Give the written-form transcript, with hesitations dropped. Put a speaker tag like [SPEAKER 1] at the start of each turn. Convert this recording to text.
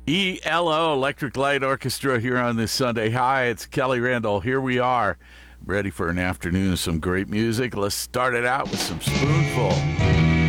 [SPEAKER 1] ELO, Electric Light Orchestra, here on this Sunday. Hi, it's Kelly Randall. Here we are, ready for an afternoon of some great music. Let's start it out with some Spoonful.